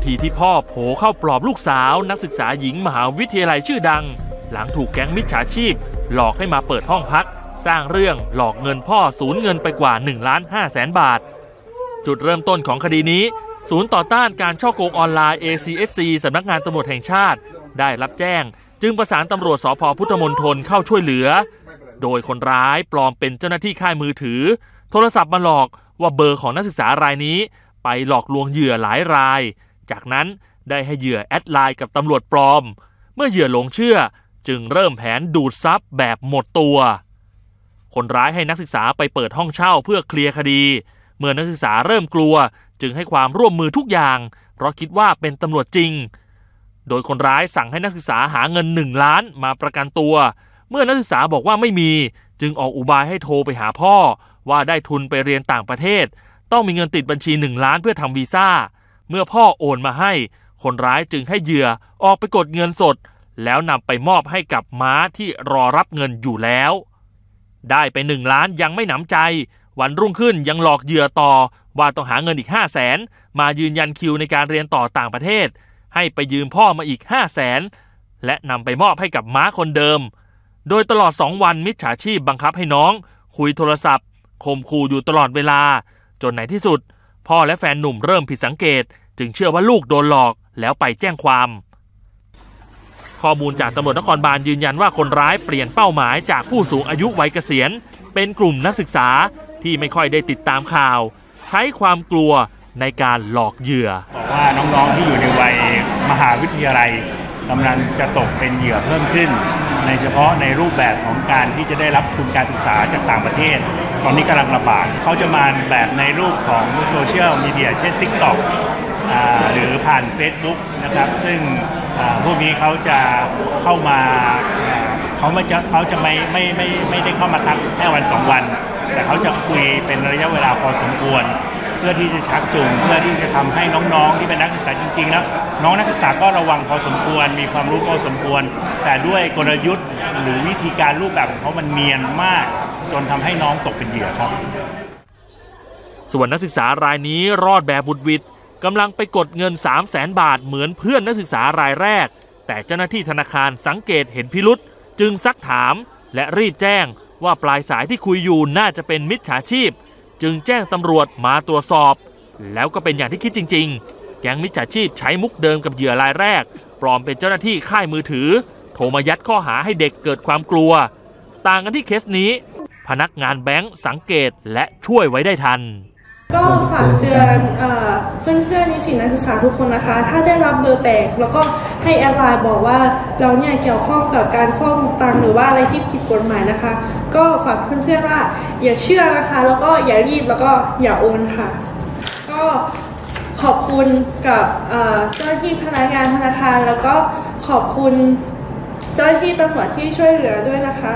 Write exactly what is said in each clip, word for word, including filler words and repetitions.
ทีที่พ่อโผล่เข้าปลอบลูกสาวนักศึกษาหญิงมหาวิทยาลัยชื่อดังหลังถูกแก๊งมิจฉาชีพหลอกให้มาเปิดห้องพักสร้างเรื่องหลอกเงินพ่อสูญเงินไปกว่าหนึ่งล้านห้าแสนบาทจุดเริ่มต้นของคดีนี้ศูนย์ต่อต้านการฉ้อโกงออนไลน์ เอ ซี เอส ซี สำนักงานตำรวจแห่งชาติได้รับแจ้งจึงประสานตำรวจสภ.พุทธมณฑลเข้าช่วยเหลือโดยคนร้ายปลอมเป็นเจ้าหน้าที่ค่ายมือถือโทรศัพท์มาหลอกว่าเบอร์ของนักศึกษารายนี้ไปหลอกลวงเหยื่อหลายรายจากนั้นได้ให้เหยื่อแอดไลน์กับตำรวจปลอมเมื่อเหยื่อหลงเชื่อจึงเริ่มแผนดูดทรัพย์แบบหมดตัวคนร้ายให้นักศึกษาไปเปิดห้องเช่าเพื่อเคลียร์คดีเมื่อนักศึกษาเริ่มกลัวจึงให้ความร่วมมือทุกอย่างเพราะคิดว่าเป็นตำรวจจริงโดยคนร้ายสั่งให้นักศึกษาหาเงินหนึ่งล้านมาประกันตัวเมื่อนักศึกษาบอกว่าไม่มีจึงออกอุบายให้โทรไปหาพ่อว่าได้ทุนไปเรียนต่างประเทศต้องมีเงินติดบัญชีหนึ่งล้านเพื่อทำวีซ่าเมื่อพ่อโอนมาให้คนร้ายจึงให้เหยื่อออกไปกดเงินสดแล้วนำไปมอบให้กับม้าที่รอรับเงินอยู่แล้วได้ไปหนึ่งล้านยังไม่หนำใจวันรุ่งขึ้นยังหลอกเหยื่อต่อว่าต้องหาเงินอีกห้าแสนมายืนยันคิวในการเรียนต่อต่างประเทศให้ไปยืมพ่อมาอีกห้าแสนและนำไปมอบให้กับม้าคนเดิมโดยตลอดสองวันมิจฉาชีพบังคับให้น้องคุยโทรศัพท์ข่มขู่อยู่ตลอดเวลาจนในที่สุดพ่อและแฟนหนุ่มเริ่มผิดสังเกตจึงเชื่อว่าลูกโดนหลอกแล้วไปแจ้งความข้อมูลจากตำรวจนครบาลยืนยันว่าคนร้ายเปลี่ยนเป้าหมายจากผู้สูงอายุวัยเกษียณเป็นกลุ่มนักศึกษาที่ไม่ค่อยได้ติดตามข่าวใช้ความกลัวในการหลอกเหยื่อบอกว่าน้องๆที่อยู่ในวัยมหาวิทยาลัยกำลังจะตกเป็นเหยื่อเพิ่มขึ้นในเฉพาะในรูปแบบของการที่จะได้รับทุนการศึกษาจากต่างประเทศตอนนี้กำลังระบาดเขาจะมาแบบในรูปของโซเชียลมีเดียเช่น ติ๊กต็อก หรือผ่าน เฟซบุ๊ก นะครับซึ่งพวกนี้เขาจะเข้ามาเขาไม่จะเขาจะไม่ไม่ไม่ไม่ได้เข้ามาครั้งแค่วันสองวันแต่เขาจะคุยเป็นระยะเวลาพอสมควรเพื่อที่จะชักจูงเพื่อที่จะทำให้น้องๆที่เป็นนักศึกษาจริงๆแล้วน้องนักศึกษาก็ระวังพอสมควรมีความรู้พอสมควรแต่ด้วยกลยุทธ์หรือวิธีการรูปแบบของเขามันเนียนมากจนทำให้น้องตกเป็นเหยื่อครับส่วนนักศึกษารายนี้รอดแบบบุดหวิดกำลังไปกดเงิน สามแสน บาทเหมือนเพื่อนนักศึกษารายแรกแต่เจ้าหน้าที่ธนาคารสังเกตเห็นพิรุษจึงซักถามและรีบแจ้งว่าปลายสายที่คุยอยู่น่าจะเป็นมิจฉาชีพจึงแจ้งตำรวจมาตรวจสอบแล้วก็เป็นอย่างที่คิดจริงๆแก๊งมิจฉาชีพใช้มุกเดิมกับเหยื่อรายแรกปลอมเป็นเจ้าหน้าที่ค่ายมือถือโทรมายัดข้อหาให้เด็กเกิดความกลัวต่างกันที่เคสนี้พนักงานแบงก์สังเกตและช่วยไว้ได้ทันก็ฝากเตือนเพื่อนๆนิสิตนักศึกษาทุกคนนะคะถ้าได้รับเบอร์แปลกแล้วก็ให้แอดไลน์บอกว่าเราเนี่ยเกี่ยวข้องกับการฟอกตังค์หรือว่าอะไรที่ผิดกฎหมายนะคะก็ฝากเพื่อนๆว่าอย่าเชื่อนะคะแล้วก็อย่ารีบแล้วก็อย่าโอนค่ะก็ขอบคุณกับเจ้าหน้าที่พนักงานธนาคารแล้วก็ขอบคุณเจ้าหน้าที่ตำรวจที่ช่วยเหลือด้วยนะคะ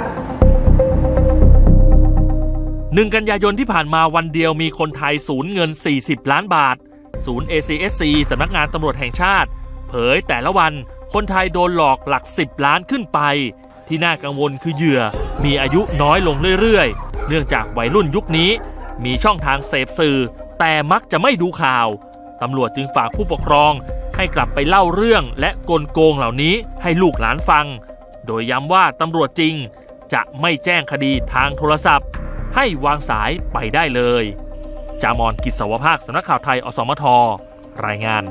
หนึ่งกันยายนที่ผ่านมาวันเดียวมีคนไทยสูญเงินสี่สิบล้านบาทศูนย์ เอ ซี เอส ซี สำนักงานตำรวจแห่งชาติเผยแต่ละวันคนไทยโดนหลอกหลักสิบล้านขึ้นไปที่น่ากังวลคือเหยื่อมีอายุน้อยลงเรื่อยๆเนื่องจากวัยรุ่นยุคนี้มีช่องทางเสพสื่อแต่มักจะไม่ดูข่าวตำรวจจึงฝากผู้ปกครองให้กลับไปเล่าเรื่องและกลโกงเหล่านี้ให้ลูกหลานฟังโดยย้ำว่าตำรวจจริงจะไม่แจ้งคดีทางโทรศัพท์ให้วางสายไปได้เลยจามอน กิจสวภาค สำนักข่าวไทย อสมท รายงาน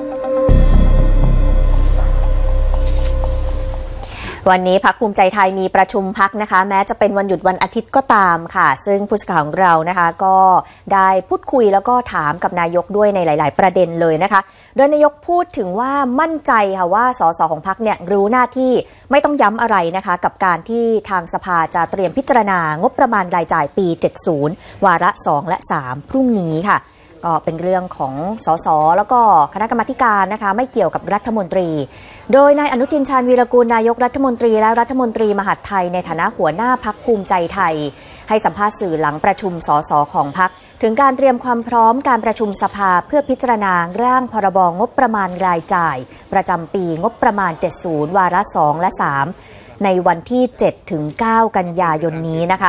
วันนี้พรรคภูมิใจไทยมีประชุมพรรคนะคะแม้จะเป็นวันหยุดวันอาทิตย์ก็ตามค่ะซึ่งผู้สื่อข่าวของเรานะคะก็ได้พูดคุยแล้วก็ถามกับนายกด้วยในหลายๆประเด็นเลยนะคะโดยนายกพูดถึงว่ามั่นใจค่ะว่าสสของพรรคเนี่ยรู้หน้าที่ไม่ต้องย้ำอะไรนะคะกับการที่ทางสภาจะเตรียมพิจารณางบประมาณรายจ่ายปีเจ็ดสิบวาระสองและสามพรุ่งนี้ค่ะก็เป็นเรื่องของสสแล้วก็คณะกรรมการนะคะไม่เกี่ยวกับรัฐมนตรีโดยนายอนุทินชาญวีรกูลนายกรัฐมนตรีและรัฐมนตรีมหาดไทยในฐานะหัวหน้าพรรคภูมิใจไทยให้สัมภาษณ์สื่อหลังประชุมสสของพรรคถึงการเตรียมความพร้อมการประชุมสภาเพื่อพิจารณาร่างพรบงบประมาณรายจ่ายประจำปีงบประมาณเจ็ดสิบวาระสองและสามในวันที่ เจ็ดถึงเก้า กันยายนนี้นะคะ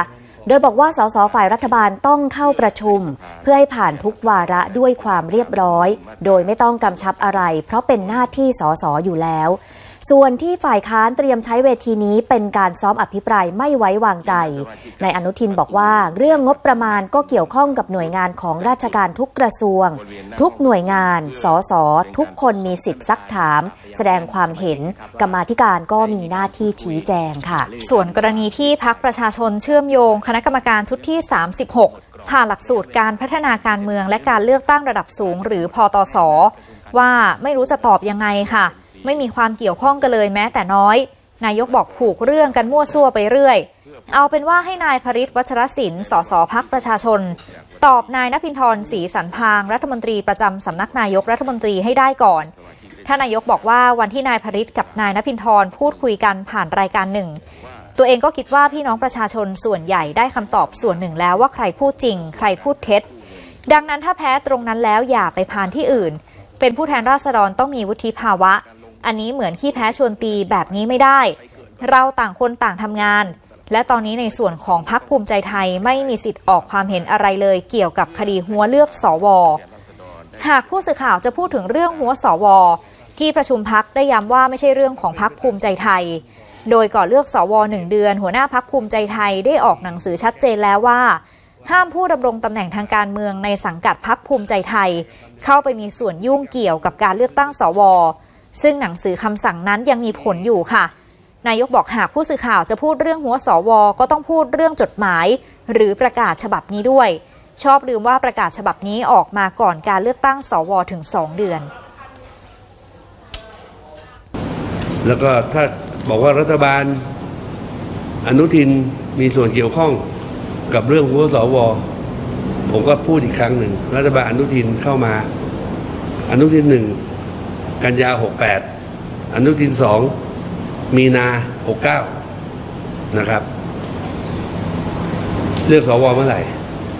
โดยบอกว่าสสฝ่ายรัฐบาลต้องเข้าประชุมเพื่อให้ผ่านทุกวาระด้วยความเรียบร้อยโดยไม่ต้องกำชับอะไรเพราะเป็นหน้าที่สสอยู่แล้วส่วนที่ฝ่ายค้านเตรียมใช้เวทีนี้เป็นการซ้อมอภิปรายไม่ไว้วางใจนายอนุทินบอกว่าเรื่องงบประมาณก็เกี่ยวข้องกับหน่วยงานของราชการทุกกระทรวงทุกหน่วยงานสสทุกคนมีสิทธิ์ซักถามแสดงความเห็นกรรมาธิการก็มีหน้าที่ชี้แจงค่ะส่วนกรณีที่พรรคประชาชนเชื่อมโยงคณะกรรมการชุดที่สามสิบหกผ่านหลักสูตรการพัฒนาการเมืองและการเลือกตั้งระดับสูงหรือพตส.ว่าไม่รู้จะตอบยังไงค่ะไม่มีความเกี่ยวข้องกันเลยแม้แต่น้อยนายกบอกผูกเรื่องกันมั่วซั่วไปเรื่อยเอาเป็นว่าให้นายพฤทธิ์วัชรศิลป์สสพรรคประชาชนตอบนายณภินทรศรีสันพางรัฐมนตรีประจำสำนักนายกรัฐมนตรีให้ได้ก่อนถ้านายกบอกว่าวันที่นายพฤทธิ์กับนายณภินทรพูดคุยกันผ่านรายการหนึ่งตัวเองก็คิดว่าพี่น้องประชาชนส่วนใหญ่ได้คำตอบส่วนหนึ่งแล้วว่าใครพูดจริงใครพูดเท็จดังนั้นถ้าแพ้ตรงนั้นแล้วอย่าไปพานที่อื่นเป็นผู้แทนราษฎรต้องมีวุฒิภาวะอันนี้เหมือนขี้แพ้ชวนตีแบบนี้ไม่ได้เราต่างคนต่างทำงานและตอนนี้ในส่วนของพรรคภูมิใจไทยไม่มีสิทธิ์ออกความเห็นอะไรเลยเกี่ยวกับคดีหัวเลือกสวหากผู้สื่อข่าวจะพูดถึงเรื่องหัวสวที่ประชุมพรรคได้ย้ำว่าไม่ใช่เรื่องของพรรคภูมิใจไทยโดยก่อนเลือกสวหนึ่งเดือนหัวหน้าพรรคภูมิใจไทยได้ออกหนังสือชัดเจนแล้วว่าห้ามผู้ดำรงตำแหน่งทางการเมืองในสังกัดพรรคภูมิใจไทยเข้าไปมีส่วนยุ่งเกี่ยวกับการเลือกตั้งสวซึ่งหนังสือคำสั่งนั้นยังมีผลอยู่ค่ะนายกบอกหากผู้สื่อข่าวจะพูดเรื่องหัวสวก็ต้องพูดเรื่องจดหมายหรือประกาศฉบับนี้ด้วยชอบลืมว่าประกาศฉบับนี้ออกมาก่อนการเลือกตั้งสวถึงสองเดือนแล้วก็ถ้าบอกว่ารัฐบาลอนุทินมีส่วนเกี่ยวข้องกับเรื่องหัวสวผมก็พูดอีกครั้งหนึ่งรัฐบาลอนุทินเข้ามาอนุทินหนึ่งกันยาหกแปดอนุทินสองมีนาหกเก้านะครับเลือกสวเมื่อไหร่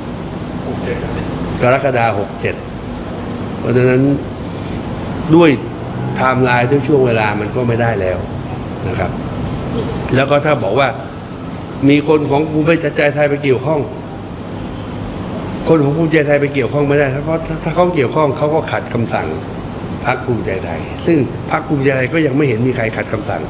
กรกฎาคมหกเจ็ดเพราะฉะนั้นด้วยไทม์ไลน์ด้วยช่วงเวลามันก็ไม่ได้แล้วนะครับแล้วก็ถ้าบอกว่ามีคนของภูมิใจไทยไปเกี่ยวข้องคนของภูมิใจไทยไปเกี่ยวข้องไม่ได้เพราะถ้าเขาเกี่ยวข้องเขาก็ขัดคำสั่งพรรคภูมิใจไทยซึ่งพรรคภูมิใจไทยก็ยังไม่เห็นมีใครขัดคำสั่ง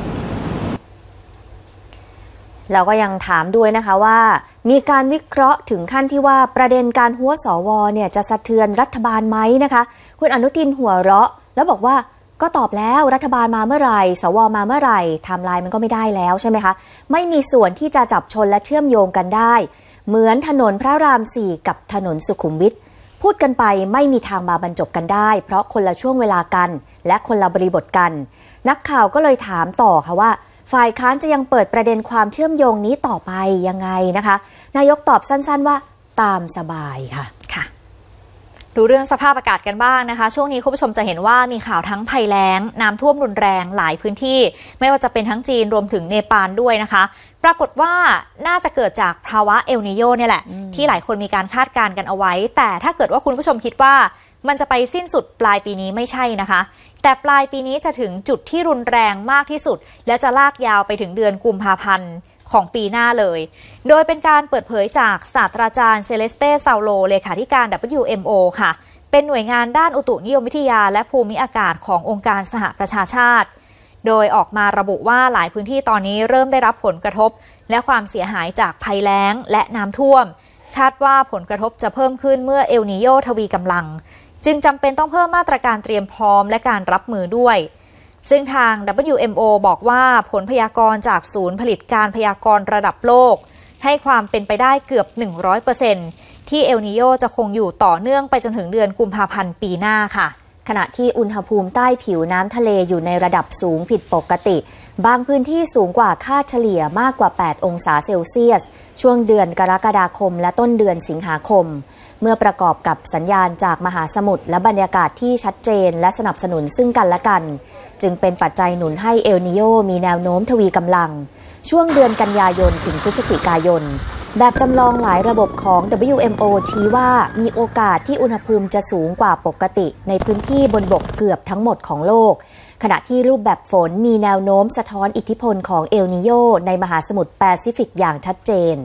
เราก็ยังถามด้วยนะคะว่ามีการวิเคราะห์ถึงขั้นที่ว่าประเด็นการหัวสวเนี่ยจะสะเทือนรัฐบาลไหมนะคะคุณอนุทินหัวเราะแล้วบอกว่าก็ตอบแล้วรัฐบาลมาเมื่อไหร่สวมาเมื่อไหร่ไทม์ไลน์มันก็ไม่ได้แล้วใช่ไหมคะไม่มีส่วนที่จะจับชนและเชื่อมโยงกันได้เหมือนถนนพระรามสี่กับถนนสุขุมวิทพูดกันไปไม่มีทางมาบรรจบกันได้เพราะคนละช่วงเวลากันและคนละบริบทกันนักข่าวก็เลยถามต่อค่ะว่าฝ่ายค้านจะยังเปิดประเด็นความเชื่อมโยงนี้ต่อไปยังไงนะคะนายกตอบสั้นๆว่าตามสบายค่ะค่ะดูเรื่องสภาพอากาศกันบ้างนะคะช่วงนี้คุณผู้ชมจะเห็นว่ามีข่าวทั้งภัยแล้งน้ำท่วมรุนแรงหลายพื้นที่ไม่ว่าจะเป็นทั้งจีนรวมถึงเนปาลด้วยนะคะปรากฏว่าน่าจะเกิดจากภาวะเอลนีโญเนี่ยแหละที่หลายคนมีการคาดการณ์กันเอาไว้แต่ถ้าเกิดว่าคุณผู้ชมคิดว่ามันจะไปสิ้นสุดปลายปีนี้ไม่ใช่นะคะแต่ปลายปีนี้จะถึงจุดที่รุนแรงมากที่สุดและจะลากยาวไปถึงเดือนกุมภาพันธ์ของปีหน้าเลยโดยเป็นการเปิดเผยจากศาสตราจารย์เซเลสเต้ซาโลเลขาธิการ ดับเบิลยู เอ็ม โอ ค่ะเป็นหน่วยงานด้านอุตุนิยมวิทยาและภูมิอากาศขององค์การสหประชาชาติโดยออกมาระบุว่าหลายพื้นที่ตอนนี้เริ่มได้รับผลกระทบและความเสียหายจากภัยแล้งและน้ำท่วมคาดว่าผลกระทบจะเพิ่มขึ้นเมื่อเอลนีโญทวีกำลังจึงจำเป็นต้องเพิ่มมาตรการเตรียมพร้อมและการรับมือด้วยซึ่งทาง ดับเบิลยู เอ็ม โอ บอกว่าผลพยากรณ์จากศูนย์ผลิตการพยากรณ์ระดับโลกให้ความเป็นไปได้เกือบ หนึ่งร้อยเปอร์เซ็นต์ ที่เอลนีโญจะคงอยู่ต่อเนื่องไปจนถึงเดือนกุมภาพันธ์ปีหน้าค่ะขณะที่อุณหภูมิใต้ผิวน้ำทะเลอยู่ในระดับสูงผิดปกติบางพื้นที่สูงกว่าค่าเฉลี่ยมากกว่าแปดองศาเซลเซียสช่วงเดือนกรกฎาคมและต้นเดือนสิงหาคมเมื่อประกอบกับสัญญาณจากมหาสมุทรและบรรยากาศที่ชัดเจนและสนับสนุนซึ่งกันและกันจึงเป็นปัจจัยหนุนให้เอลนีโญมีแนวโน้มทวีกำลังช่วงเดือนกันยายนถึงพฤศจิกายนแบบจำลองหลายระบบของ ดับเบิลยู เอ็ม โอ ชี้ว่ามีโอกาสที่อุณหภูมิจะสูงกว่าปกติในพื้นที่บนบกเกือบทั้งหมดของโลกขณะที่รูปแบบฝนมีแนวโน้มสะท้อนอิทธิพลของเอลนีโญในมหาสมุทรแปซิฟิกอย่างชัดเจน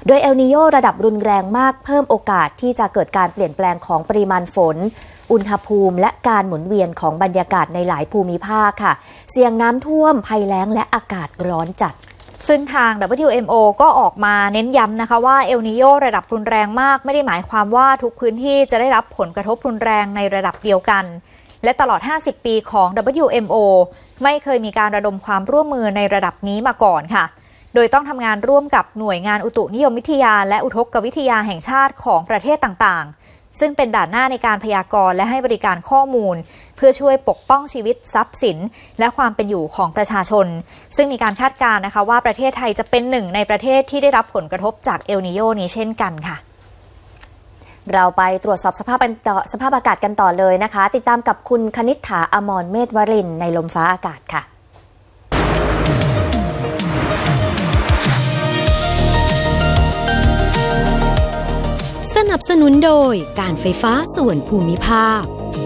โดยเอลนีโญระดับรุนแรงมากเพิ่มโอกาสที่จะเกิดการเปลี่ยนแปลงของปริมาณฝนอุณหภูมิและการหมุนเวียนของบรรยากาศในหลายภูมิภาคค่ะเสี่ยงน้ำท่วมภัยแล้งและอากาศร้อนจัดซึ่งทาง ดับเบิลยู เอ็ม โอ ก็ออกมาเน้นย้ำนะคะว่าเอลนีโญระดับรุนแรงมากไม่ได้หมายความว่าทุกพื้นที่จะได้รับผลกระทบรุนแรงในระดับเดียวกันและตลอดห้าสิบปีของ ดับเบิลยู เอ็ม โอ ไม่เคยมีการระดมความร่วมมือในระดับนี้มาก่อนค่ะโดยต้องทำงานร่วมกับหน่วยงานอุตุนิยมวิทยาและอุทกวิทยาแห่งชาติของประเทศต่างๆซึ่งเป็นด่านหน้าในการพยากรณ์และให้บริการข้อมูลเพื่อช่วยปกป้องชีวิตทรัพย์สินและความเป็นอยู่ของประชาชนซึ่งมีการคาดการณ์นะคะว่าประเทศไทยจะเป็นหนึ่งในประเทศที่ได้รับผลกระทบจากเอลนีโญนี้เช่นกันค่ะเราไปตรวจสอบสภาพสภาพอากาศกันต่อเลยนะคะติดตามกับคุณคณิษฐาอมรเมธวรินทร์ในลมฟ้าอากาศค่ะสนับสนุนโดยการไฟฟ้าส่วนภูมิภาค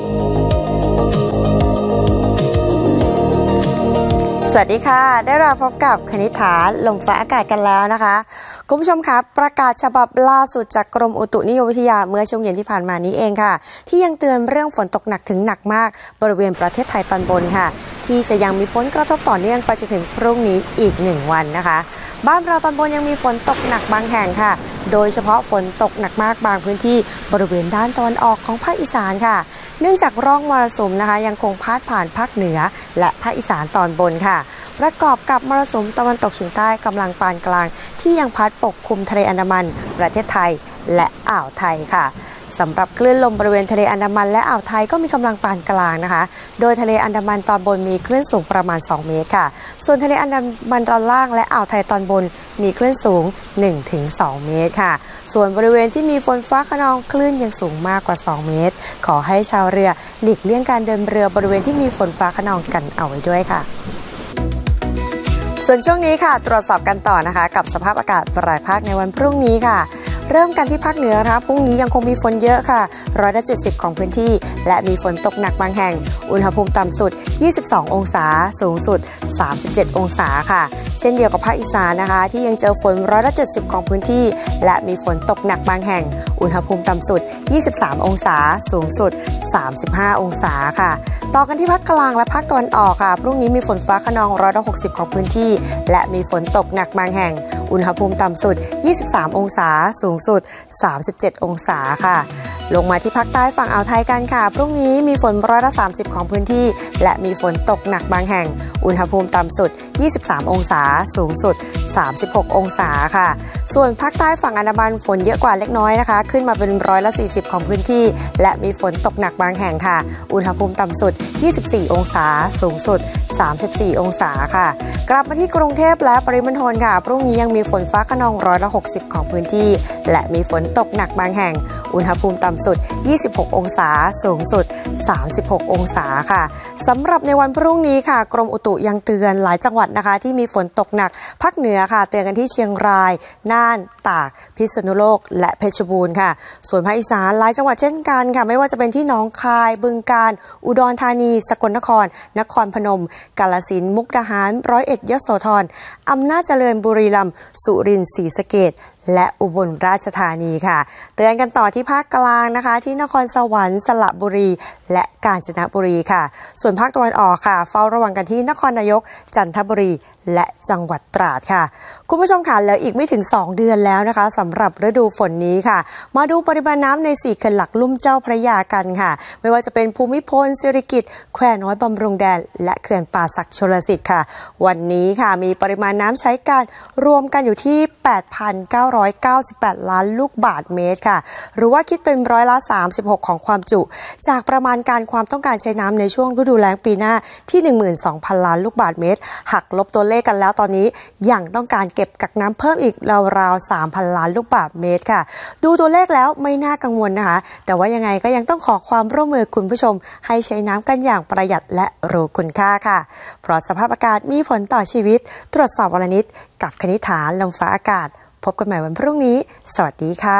สวัสดีค่ะได้เราพบกับคณิษฐาลมฟ้าอากาศกันแล้วนะคะคุณผู้ชมครับประกาศฉบับล่าสุดจากกรมอุตุนิยมวิทยาเมื่อช่วงเย็นที่ผ่านมานี้เองค่ะที่ยังเตือนเรื่องฝนตกหนักถึงหนักมากบริเวณประเทศไทยตอนบนค่ะที่จะยังมีผลกระทบต่อเนื่องไปจนถึงพรุ่งนี้อีกหนึ่งวันนะคะบ้านเราตอนบนยังมีฝนตกหนักบางแห่งค่ะโดยเฉพาะฝนตกหนักมากบางพื้นที่บริเวณด้านตะวันออกของภาคอีสานค่ะเนื่องจากร่องมรสุมนะคะยังคงพาดผ่านภาคเหนือและภาคอีสานตอนบนค่ะประกอบกับมรสุมตะวันตกเฉียงใต้กำลังปานกลางที่ยังพัดปกคลุมทะเลอันดามันประเทศไทยและอ่าวไทยค่ะสำหรับคลื่นลมบริเวณทะเลอันดามันและอ่าวไทยก็มีกำลังปานกลางนะคะโดยทะเลอันดามันตอนบนมีคลื่นสูงประมาณสองเมตรค่ะส่วนทะเลอันดามันตอนล่างและอ่าวไทยตอนบนมีคลื่นสูง หนึ่งถึงสอง เมตรค่ะส่วนบริเวณที่มีฝนฟ้าคะนองคลื่นยังสูงมากกว่าสองเมตรขอให้ชาวเรือหลีกเลี่ยงการเดินเรือบริเวณที่มีฝนฟ้าคะนองกันเอาไว้ด้วยค่ะส่วนช่วงนี้ค่ะตรวจสอบกันต่อนะคะกับสภาพอากาศรายภาคในวันพรุ่งนี้ค่ะเริ่มกันที่ภาคเหนือนะคะพรุ่งนี้ยังคงมีฝนเยอะค่ะร้อยละเจ็ดสิบของพื้นที่และมีฝนตกหนักบางแห่งอุณหภูมิต่ำสุดยี่สิบสององศาสูงสุดสามสิบเจ็ดองศาค่ะเช่นเดียวกับภาคอีสานนะคะที่ยังเจอฝนร้อยละเจ็ดสิบของพื้นที่และมีฝนตกหนักบางแห่งอุณหภูมิต่ำสุดยี่สิบสามองศาสูงสุดสามสิบห้าองศาค่ะต่อกันที่ภาคกลางและภาคตะวันออกค่ะพรุ่งนี้มีฝนฟ้าคะนองร้อยละหกสิบของพื้นที่และมีฝนตกหนักบางแห่งอุณหภูมิต่ำสุดยี่สิบสามองศาสูงสุดสามสิบเจ็ดองศาค่ะลงมาที่ภาคใต้ฝั่งอ่าวไทยกันค่ะพรุ่งนี้มีฝนร้อยละสามสิบของพื้นที่และมีฝนตกหนักบางแห่งอุณหภูมิต่ำสุดยี่สิบสามองศาสูงสุดสามสิบหกองศาค่ะส่วนภาคใต้ฝั่งอันดามันฝนเยอะกว่าเล็กน้อยนะคะขึ้นมาเป็นร้อยละสี่สิบของพื้นที่และมีฝนตกหนักบางแห่งค่ะอุณหภูมิต่ำสุดยี่สิบสี่องศาสูงสุดสามสิบสี่องศาค่ะกลับมาที่กรุงเทพและปริมณฑลค่ะพรุ่งนี้ยังมีฝนฟ้าคะนองร้อยละหกสิบของพื้นที่และมีฝนตกหนักบางแห่งอุณหภูมิต่ำสุดยี่สิบหกองศาสูงสุดสามสิบหกองศาค่ะสำหรับในวันพรุ่งนี้ค่ะกรมอุตุยังเตือนหลายจังหวัดนะคะที่มีฝนตกหนักภาคเหนือค่ะเตือนกันที่เชียงรายน่านตากพิษณุโลกและเพชรบูรณ์ค่ะส่วนภาคอีสานหลายจังหวัดเช่นกันค่ะไม่ว่าจะเป็นที่หนองคายบึงกาฬอุดรธานีสกลนครนครพนมกาฬสินธุ์มุกดาหารร้อยเอ็ดยโสธรอำนาจเจริญบุรีรัมย์สุรินทร์ศรีสะเกษและอุบลราชธานีค่ะเตือนกันต่อที่ภาคกลางนะคะที่นครสวรรค์สระบุรีและกาญจนบุรีค่ะส่วนภาคตะวันออกค่ะเฝ้าระวังกันที่นครนายกจันทบุรีและจังหวัดตราดค่ะคุณผู้ชมค่ะเหลืออีกไม่ถึงสองเดือนแล้วนะคะสำหรับฤดูฝนนี้ค่ะมาดูปริมาณน้ำในสี่เขื่อนหลักลุ่มเจ้าพระยากันค่ะไม่ว่าจะเป็นภูมิพลสิริกิติ์แควน้อยบำรุงแดนและเขื่อนป่าสักชลสิทธิ์ค่ะวันนี้ค่ะมีปริมาณน้ำใช้การรวมกันอยู่ที่ แปดพันเก้าร้อยเก้าสิบแปด ล้านลูกบาศก์เมตรค่ะหรือว่าคิดเป็นร้อยละสามสิบหกของความจุจากประมาณการความต้องการใช้น้ำในช่วงฤดูแล้งปีหน้าที่ หนึ่งหมื่นสองพัน ล้านลูกบาศก์เมตรหักลบตัวเลขกันแล้วตอนนี้ยังต้องการเก็บกักน้ำเพิ่มอีกราวๆ สามพัน ล้านลูกบาศก์เมตรค่ะดูตัวเลขแล้วไม่น่ากังวลนะคะแต่ว่ายังไงก็ยังต้องขอความร่วมมือคุณผู้ชมให้ใช้น้ำกันอย่างประหยัดและรู้คุณค่าค่ะเพราะสภาพอากาศมีผลต่อชีวิตตรวจสอบวันละนิดกับคณิษฐาลมฟ้าอากาศพบกันใหม่วันพรุ่งนี้สวัสดีค่ะ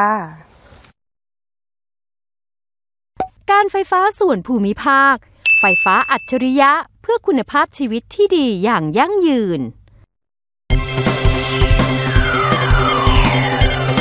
การไฟฟ้าส่วนภูมิภาคไฟฟ้าอัจฉริยะเพื่อคุณภาพชีวิตที่ดีอย่างยั่งยืน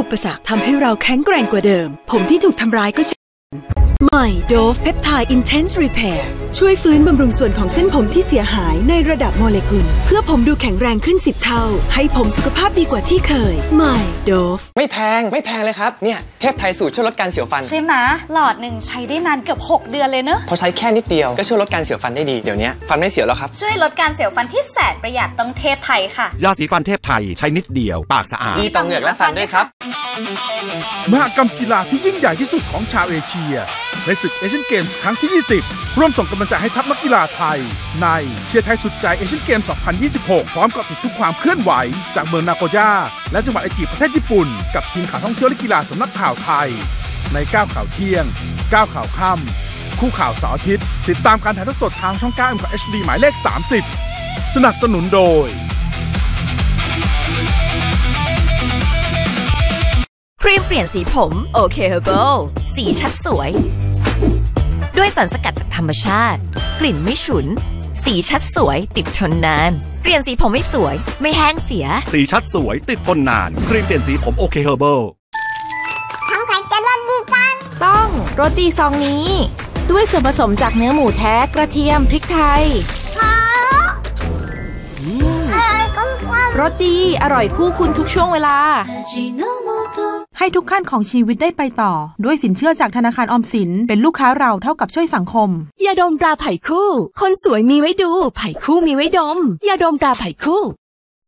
ปสรรคทำให้เราแข็งแกร่งกว่าเดิมผมที่ถูกทำร้ายก็ใหม่ Dove Peptide Intense Repair ช่วยฟื้นบำรุงส่วนของเส้นผมที่เสียหายในระดับโมเลกุลเพื่อผมดูแข็งแรงขึ้นสิบเท่าให้ผมสุขภาพดีกว่าที่เคยใหม่ Dove ไม่แพงไม่แพงเลยครับเนี่ยเทพไทยสูตรช่วยลดการเสียวฟันใช่ไหมหลอดหนึ่งใช้ได้นานเกือบหกเดือนเลยเนอะพอใช้แค่นิดเดียวก็ช่วยลดการเสียวฟันได้ดีเดี๋ยวนี้ฟันไม่เสียวแล้วครับช่วยลดการเสียวฟันที่แสนประหยัดต้องเทพไทยค่ะยาสีฟันเทพไทยใช้นิดเดียวปากสะอาดดีต่อเหงือกและฟันด้วยครับมหกรรมกีฬาที่ยิ่งใหญ่ที่สุดของชาวเอเชียในศึกเอเชียนเกมส์ครั้งที่ยี่สิบร่วมส่งกำลังใจให้ทัพนักกีฬาไทยในเชียร์ไทยสุดใจเอเชียนเกมส์สองพันยี่สิบหกพร้อมกับติดทุกความเคลื่อนไหวจากเมืองนาโกย่าและจังหวัดไอจิประเทศญี่ปุ่นกับทีมข่าวท่องเที่ยวและกีฬาสำนักข่าวไทยในเก้าข่าวเที่ยงเก้าข่าวค่ำคู่ข่าวเสาร์อาทิตย์ติดตามการถ่ายทอดสดทางช่องเก้า เอ็ม เอช ดี หมายเลขสามสิบสนับสนุนโดยครีมเปลี่ยนสีผมโอเคเฮอร์เบิลสีชัดสวยด้วยสารสกัดจากธรรมชาติกลิ่นไม่ฉุนสีชัดสวยติดทนนานเปลี่ยนสีผมไม่สวยไม่แห้งเสียสีชัดสวยติดทนนานครีมเปลี่ยนสีผมโอเคเฮอร์เบิลทำใครจะรสดีกันต้องรสดีซองนี้ด้วยส่วนผสมจากเนื้อหมูแท้กระเทียมพริกไทยรสดีอร่อยคู่คุณทุกช่วงเวลาให้ทุกขั้นของชีวิตได้ไปต่อด้วยสินเชื่อจากธนาคารออมสินเป็นลูกค้าเราเท่ากับช่วยสังคมยาดมตราไผ่คู่คนสวยมีไว้ดูไผ่คู่มีไว้ดมยาดมตราไผ่คู่